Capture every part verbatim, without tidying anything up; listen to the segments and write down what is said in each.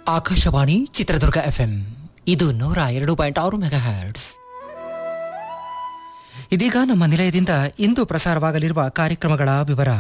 Akashvani Chitradurga FM ಇದು ನೂರ ಎರಡು ಪಾಯಿಂಟ್ ಆರು ಮೆಗಾ ಹರ್ಟ್ಸ್. ಇದೀಗ ನಮ್ಮ ನಿಲಯದಿಂದ ಇಂದು ಪ್ರಸಾರವಾಗಲಿರುವ ಕಾರ್ಯಕ್ರಮಗಳ ವಿವರ.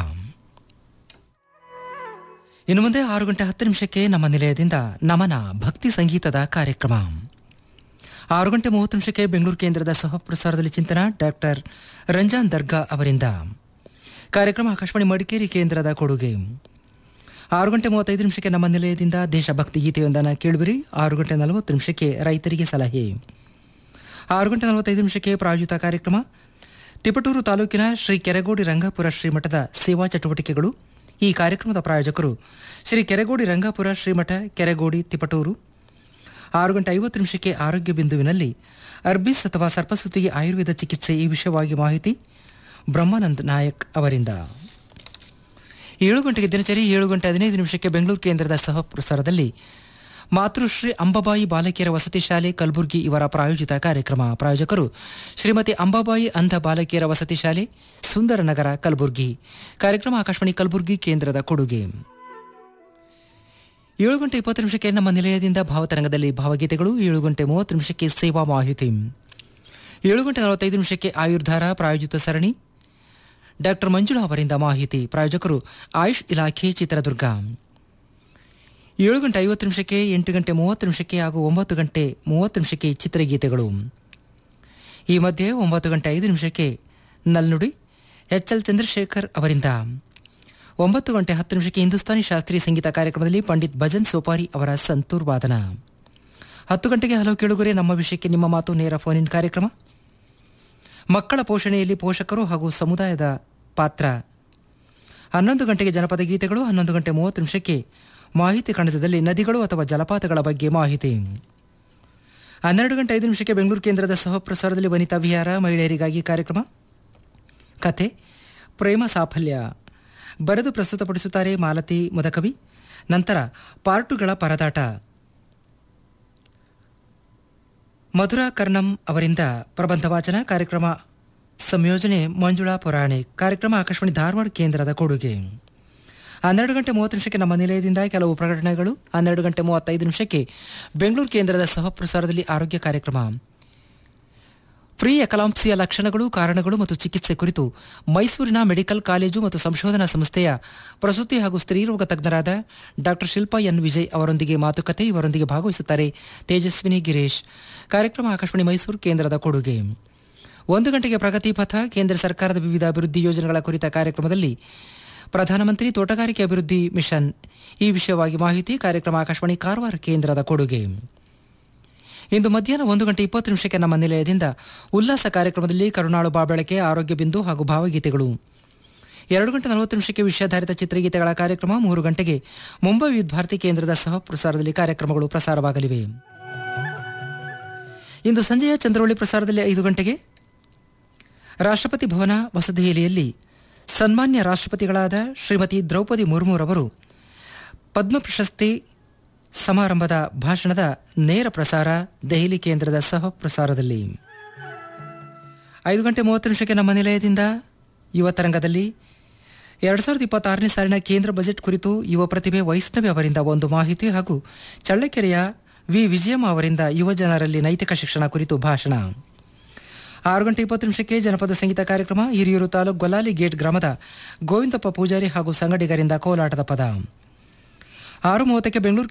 ಇನ್ನು ಮುಂದೆ ಆರು ಗಂಟೆ ಹತ್ತು ನಿಮಿಷಕ್ಕೆ ನಮ್ಮ ನಿಲಯದಿಂದ ನಮನ ಭಕ್ತಿ ಸಂಗೀತದ ಕಾರ್ಯಕ್ರಮ. ಆರು ಗಂಟೆ ಮೂವತ್ತು ನಿಮಿಷಕ್ಕೆ ಬೆಂಗಳೂರು ಕೇಂದ್ರದ ಸಹ ಪ್ರಸಾರದಲ್ಲಿ ಚಿಂತನ ಡಾಕ್ಟರ್ ರಂಜಾನ್ ದರ್ಗಾ ಅವರಿಂದ. ಕಾರ್ಯಕ್ರಮ ಆಕಾಶವಾಣಿ ಮಡಿಕೇರಿ ಕೇಂದ್ರದ ಕೊಡುಗೆ. ಆರು ಗಂಟೆ ಮೂವತ್ತೈದು ನಿಮಿಷಕ್ಕೆ ನಮ್ಮ ನಿಲಯದಿಂದ ದೇಶಭಕ್ತಿ ಗೀತೆಯೊಂದನ್ನು ಕೇಳುವಿರಿ. ಆರು ಗಂಟೆ ನಲವತ್ತು ನಿಮಿಷಕ್ಕೆ ರೈತರಿಗೆ ಸಲಹೆ. ಆರು ಗಂಟೆ ನಲವತ್ತೈದು ನಿಮಿಷಕ್ಕೆ ಪ್ರಾಯೋಜಿತ ಕಾರ್ಯಕ್ರಮ ತಿಪಟೂರು ತಾಲೂಕಿನ ಶ್ರೀ ಕೆರೆಗೋಡಿ ರಂಗಾಪುರ ಶ್ರೀಮಠದ ಸೇವಾ ಚಟುವಟಿಕೆಗಳು. ಈ ಕಾರ್ಯಕ್ರಮದ ಪ್ರಾಯೋಜಕರು ಶ್ರೀ ಕೆರೆಗೋಡಿ ರಂಗಾಪುರ ಶ್ರೀಮಠ ಕೆರೆಗೋಡಿ ತಿಪಟೂರು. ಆರು ಗಂಟೆ ಐವತ್ತು ನಿಮಿಷಕ್ಕೆ ಆರೋಗ್ಯ ಬಿಂದುವಿನಲ್ಲಿ ಅರ್ಬಿಸ್ ಅಥವಾ ಸರ್ಪಸುತ್ತಿಗೆ ಆಯುರ್ವೇದ ಚಿಕಿತ್ಸೆ ಈ ವಿಷಯವಾಗಿ ಮಾಹಿತಿ ಬ್ರಹ್ಮಾನಂದ್ ನಾಯಕ್ ಅವರಿಂದ. ಏಳು ಗಂಟೆಗೆ ದಿನಚರಿ. ಏಳು ಗಂಟೆ ಹದಿನೈದು ನಿಮಿಷಕ್ಕೆ ಬೆಂಗಳೂರು ಕೇಂದ್ರದ ಸಹ ಪ್ರಸಾರದಲ್ಲಿ ಮಾತೃಶ್ರೀ ಅಂಬಾಬಾಯಿ ಬಾಲಕಿಯರ ವಸತಿ ಶಾಲೆ ಕಲಬುರಗಿ ಇವರ ಪ್ರಾಯೋಜಿತ ಕಾರ್ಯಕ್ರಮ. ಪ್ರಾಯೋಜಕರು ಶ್ರೀಮತಿ ಅಂಬಾಬಾಯಿ ಅಂಧ ಬಾಲಕಿಯರ ವಸತಿ ಶಾಲೆ ಸುಂದರನಗರ ಕಲಬುರಗಿ. ಕಾರ್ಯಕ್ರಮ ಆಕಾಶವಾಣಿ ಕಲಬುರಗಿ ಕೇಂದ್ರದ ಕೊಡುಗೆ. ಏಳು ಗಂಟೆ ಇಪ್ಪತ್ತು ನಿಮಿಷಕ್ಕೆ ನಮ್ಮ ನಿಲಯದಿಂದ ಭಾವತರಂಗದಲ್ಲಿ ಭಾವಗೀತೆಗಳು. ಏಳು ಗಂಟೆ ಮೂವತ್ತು ನಿಮಿಷಕ್ಕೆ ಸೇವಾ ಮಾಹಿತಿ. ಏಳು ಗಂಟೆ ನಲವತ್ತೈದು ನಿಮಿಷಕ್ಕೆ ಆಯುರ್ಧಾರ ಪ್ರಾಯೋಜಿತ ಸರಣಿ ಡಾಕ್ಟರ್ ಮಂಜುಳಾ ಅವರಿಂದ ಮಾಹಿತಿ. ಪ್ರಾಯೋಜಕರು ಆಯುಷ್ ಇಲಾಖೆ ಚಿತ್ರದುರ್ಗ. ಏಳು ಗಂಟೆ ಐವತ್ತು ನಿಮಿಷಕ್ಕೆ, ಎಂಟು ಗಂಟೆ ಮೂವತ್ತು ನಿಮಿಷಕ್ಕೆ ಹಾಗೂ ಒಂಬತ್ತು ಗಂಟೆ ಮೂವತ್ತು ನಿಮಿಷಕ್ಕೆ ಚಿತ್ರಗೀತೆಗಳು. ಈ ಮಧ್ಯೆ ಒಂಬತ್ತು ಗಂಟೆ ಐದು ನಿಮಿಷಕ್ಕೆ ನಲ್ನುಡಿ ಎಚ್ ಎಲ್ ಚಂದ್ರಶೇಖರ್ ಅವರಿಂದ. ಒಂಬತ್ತು ಗಂಟೆ ಹತ್ತು ನಿಮಿಷಕ್ಕೆ ಹಿಂದೂಸ್ತಾನಿ ಶಾಸ್ತ್ರೀಯ ಸಂಗೀತ ಕಾರ್ಯಕ್ರಮದಲ್ಲಿ ಪಂಡಿತ್ ಭಜನ್ ಸೋಪಾರಿ ಅವರ ಸಂತೂರ್ ವಾದನ. ಹತ್ತು ಗಂಟೆಗೆ ಹಲೋ ಕೇಳುಗರೆ ನಮ್ಮ ವಿಷಯಕ್ಕೆ ನಿಮ್ಮ ಮಾತು ನೇರ ಫೋನ್ ಇನ್ ಕಾರ್ಯಕ್ರಮ. ಮಕ್ಕಳ ಪೋಷಣೆಯಲ್ಲಿ ಪೋಷಕರು ಹಾಗೂ ಸಮುದಾಯದ ಪಾತ್ರ. ಹನ್ನೊಂದು ಗಂಟೆಗೆ ಜನಪದ ಗೀತೆಗಳು. ಹನ್ನೊಂದು ಗಂಟೆ ಮೂವತ್ತು ನಿಮಿಷಕ್ಕೆ ಮಾಹಿತಿ ಕಣಜದಲ್ಲಿ ನದಿಗಳು ಅಥವಾ ಜಲಪಾತಗಳ ಬಗ್ಗೆ ಮಾಹಿತಿ. ಹನ್ನೆರಡು ಗಂಟೆ ಐದು ನಿಮಿಷಕ್ಕೆ ಬೆಂಗಳೂರು ಕೇಂದ್ರದ ಸಹ ಪ್ರಸಾರದಲ್ಲಿ ವನಿತಾ ವಿಹಾರ ಮಹಿಳೆಯರಿಗಾಗಿ ಕಾರ್ಯಕ್ರಮ. ಕಥೆ ಪ್ರೇಮ ಸಾಫಲ್ಯ ಬರೆದು ಪ್ರಸ್ತುತಪಡಿಸುತ್ತಾರೆ ಮಾಲತಿ ಮುದಕವಿ. ನಂತರ ಪಾರ್ಟುಗಳ ಪರದಾಟ ಮಧುರಾ ಕರ್ಣಂ ಅವರಿಂದ ಪ್ರಬಂಧ ವಾಚನ. ಕಾರ್ಯಕ್ರಮ ಸಂಯೋಜನೆ ಮಂಜುಳಾ ಪುರಾಣಿಕ್. ಕಾರ್ಯಕ್ರಮ ಆಕಾಶವಾಣಿ ಧಾರವಾಡ ಕೇಂದ್ರದ ಕೊಡುಗೆ. ಹನ್ನೆರಡು ಗಂಟೆ ಮೂವತ್ತು ನಿಮಿಷಕ್ಕೆ ನಮ್ಮ ನಿಲಯದಿಂದ ಕೆಲವು ಪ್ರಕಟಣೆಗಳು. ಹನ್ನೆರಡು ಗಂಟೆ ಮೂವತ್ತೈದು ನಿಮಿಷಕ್ಕೆ ಬೆಂಗಳೂರು ಕೇಂದ್ರದ ಸಹ ಪ್ರಸಾರದಲ್ಲಿ ಆರೋಗ್ಯ ಕಾರ್ಯಕ್ರಮ. ಫ್ರೀ ಎಕಲಾಂಪ್ಸಿಯ ಲಕ್ಷಣಗಳು, ಕಾರಣಗಳು ಮತ್ತು ಚಿಕಿತ್ಸೆ ಕುರಿತು ಮೈಸೂರಿನ ಮೆಡಿಕಲ್ ಕಾಲೇಜು ಮತ್ತು ಸಂಶೋಧನಾ ಸಂಸ್ಥೆಯ ಪ್ರಸೂತಿ ಹಾಗೂ ಸ್ತ್ರೀರೋಗ ತಜ್ಞರಾದ ಡಾಕ್ಟರ್ ಶಿಲ್ಪಾ ಎನ್ ವಿಜಯ್ ಅವರೊಂದಿಗೆ ಮಾತುಕತೆ. ಇವರೊಂದಿಗೆ ಭಾಗವಹಿಸುತ್ತಾರೆ ತೇಜಸ್ವಿನಿ ಗಿರೀಶ್. ಕಾರ್ಯಕ್ರಮ ಆಕಾಶವಾಣಿ ಮೈಸೂರು ಕೇಂದ್ರದ ಕೊಡುಗೆ. ಒಂದು ಗಂಟೆಗೆ ಪ್ರಗತಿ ಪಥ ಕೇಂದ್ರ ಸರ್ಕಾರದ ವಿವಿಧ ಅಭಿವೃದ್ಧಿ ಯೋಜನೆಗಳ ಕುರಿತ ಕಾರ್ಯಕ್ರಮದಲ್ಲಿ ಪ್ರಧಾನಮಂತ್ರಿ ತೋಟಗಾರಿಕೆ ಅಭಿವೃದ್ಧಿ ಮಿಷನ್ ಈ ವಿಷಯವಾಗಿ ಮಾಹಿತಿ. ಕಾರ್ಯಕ್ರಮ ಆಕಾಶವಾಣಿ ಕಾರವಾರ ಕೇಂದ್ರದ ಕೊಡುಗೆ. ಇಂದು ಮಧ್ಯಾಹ್ನ ಒಂದು ಗಂಟೆ ಇಪ್ಪತ್ತು ನಿಮಿಷಕ್ಕೆ ನಮ್ಮ ನಿಲಯದಿಂದ ಉಲ್ಲಾಸ ಕಾರ್ಯಕ್ರಮದಲ್ಲಿ ಕರುಣಾಳು ಬಾಬೆಳಕೆ, ಆರೋಗ್ಯ ಬಿಂದು ಹಾಗೂ ಭಾವಗೀತೆಗಳು. ಎರಡು ಗಂಟೆ ನಲವತ್ತು ನಿಮಿಷಕ್ಕೆ ವಿಷಯಾಧಾರಿತ ಚಿತ್ರಗೀತೆಗಳ ಕಾರ್ಯಕ್ರಮ. ಮೂರು ಗಂಟೆಗೆ ಮುಂಬೈ ವಿದ್ಯುತ್ ಭಾರತಿ ಕೇಂದ್ರದ ಸಹ ಪ್ರಸಾರದಲ್ಲಿ ಕಾರ್ಯಕ್ರಮಗಳು ಪ್ರಸಾರವಾಗಲಿವೆ. ಇಂದು ಸಂಜೆಯ ಚಂದ್ರವಳ್ಳಿ ಪ್ರಸಾರದಲ್ಲಿ ಐದು ಗಂಟೆಗೆ ರಾಷ್ಟ್ರಪತಿ ಭವನ ಹೊಸದೆಹಲಿಯಲ್ಲಿ ಸನ್ಮಾನ್ಯ ರಾಷ್ಟ್ರಪತಿಗಳಾದ ಶ್ರೀಮತಿ ದ್ರೌಪದಿ ಮುರ್ಮುರವರು ಪದ್ಮ ಪ್ರಶಸ್ತಿ ಸಮಾರಂಭದ ಭಾಷಣದ ನೇರ ಪ್ರಸಾರ ದೆಹಲಿ ಕೇಂದ್ರದ ಸಹ ಪ್ರಸಾರದಲ್ಲಿ. ಐದು ಗಂಟೆ ಮೂವತ್ತು ನಿಮಿಷಕ್ಕೆ ನಮ್ಮ ನಿಲಯದಿಂದ ಯುವ ತರಂಗದಲ್ಲಿ ಎರಡು ಸಾವಿರದ ಇಪ್ಪತ್ತಾರನೇ ಸಾಲಿನ ಕೇಂದ್ರ ಬಜೆಟ್ ಕುರಿತು ಯುವ ಪ್ರತಿಭೆ ವೈಷ್ಣವಿ ಅವರಿಂದ ಒಂದು ಮಾಹಿತಿ ಹಾಗೂ ಚಳ್ಳಕೆರೆಯ ವಿ ವಿಜಯಮ್ಮ ಅವರಿಂದ ಯುವ ಜನರಲ್ಲಿ ನೈತಿಕ ಶಿಕ್ಷಣ ಕುರಿತು ಭಾಷಣ. ಆರು ಗಂಟೆ ಇಪ್ಪತ್ತು ನಿಮಿಷಕ್ಕೆ ಜನಪದ ಸಂಗೀತ ಕಾರ್ಯಕ್ರಮ. ಹಿರಿಯೂರು ತಾಲೂಕು ಗೊಲ್ಲಾಲಿ ಗೇಟ್ ಗ್ರಾಮದ ಗೋವಿಂದಪ್ಪ ಪೂಜಾರಿ ಹಾಗೂ ಸಂಗಡಿಗರಿಂದ ಕೋಲಾಟದ ಪದ. ಆರು ಮೂವತ್ತಕ್ಕೆ ಬೆಂಗಳೂರು